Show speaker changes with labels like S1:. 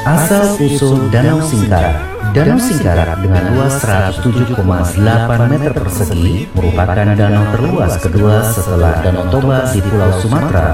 S1: Asal-usul Danau Singkarak. Danau Singkarak dengan luas 107,8 meter persegi merupakan danau terluas kedua setelah Danau Toba di Pulau Sumatera